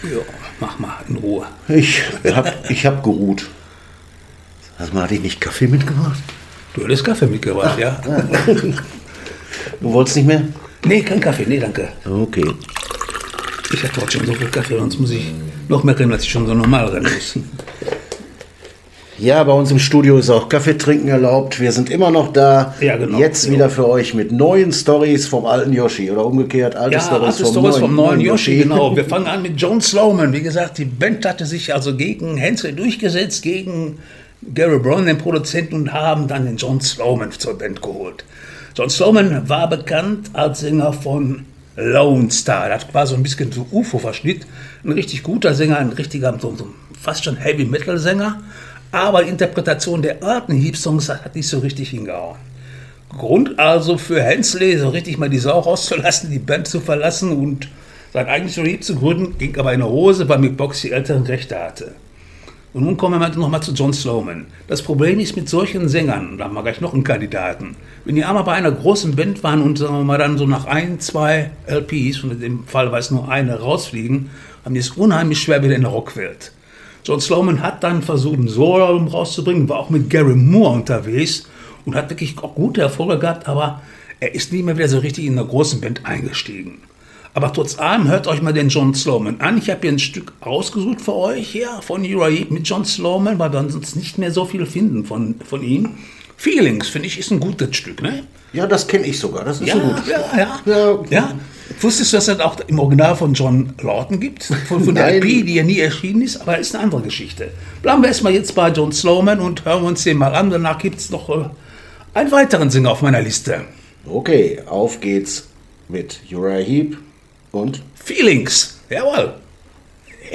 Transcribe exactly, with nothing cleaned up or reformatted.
Ja, mach mal in Ruhe. Ich hab, ich hab geruht. Sag mal, hatte ich nicht Kaffee mitgebracht? Du hättest Kaffee mitgebracht, ja? Du wolltest nicht mehr? Nee, kein Kaffee, nee, danke. Okay. Ich hatte heute schon so viel Kaffee, sonst muss ich noch mehr rennen, als ich schon so normal rennen muss. Ja, bei uns im Studio ist auch Kaffee trinken erlaubt. Wir sind immer noch da. Ja, genau. Jetzt wieder für euch mit neuen Stories vom alten Yoshi. Oder umgekehrt, alte Ja, Stories alte vom, Stories neuen, vom neuen Yoshi, Yoshi. genau. Wir fangen an mit John Sloman. Wie gesagt, die Band hatte sich also gegen Hensley durchgesetzt, gegen Gary Brown, den Produzenten, und haben dann den John Sloman zur Band geholt. John Sloman war bekannt als Sänger von Lone Star. Das war so ein bisschen so U F O-Verschnitt. Ein richtig guter Sänger, ein richtiger, so, so fast schon Heavy-Metal-Sänger. Aber die Interpretation der alten Heap-Songs hat nicht so richtig hingehauen. Grund also für Hensley, so richtig mal die Sau rauszulassen, die Band zu verlassen und sein eigenes Heap zu gründen, ging aber in der Hose, weil Mick Box die älteren Rechte hatte. Und nun kommen wir noch mal zu John Sloman. Das Problem ist mit solchen Sängern, da haben wir gleich noch einen Kandidaten, wenn die einmal bei einer großen Band waren und sagen wir mal dann so nach ein, zwei L Ps, und in dem Fall war es nur eine, rausfliegen, haben die es unheimlich schwer wieder in der Rockwelt. John Sloman hat dann versucht, ein Solo-Album rauszubringen, war auch mit Gary Moore unterwegs und hat wirklich auch gute Erfolge gehabt, aber er ist nie mehr wieder so richtig in einer großen Band eingestiegen. Aber trotz allem, hört euch mal den John Sloman an. Ich habe hier ein Stück ausgesucht für euch, ja, von Uriah Heep mit John Sloman, weil wir sonst nicht mehr so viel finden von, von ihm. Feelings, finde ich, ist ein gutes Stück, ne? Ja, das kenne ich sogar. Das ist Ja, so gut. ja, ja, Ja. ja. Wusstest du, dass es das auch im Original von John Lawton gibt? Von, von der Nein. L P, die ja nie erschienen ist, aber ist eine andere Geschichte. Bleiben wir erstmal jetzt bei John Sloman und hören wir uns den mal an. Danach gibt es noch äh, einen weiteren Sänger auf meiner Liste. Okay, auf geht's mit Uriah Heep und Feelings, jawohl.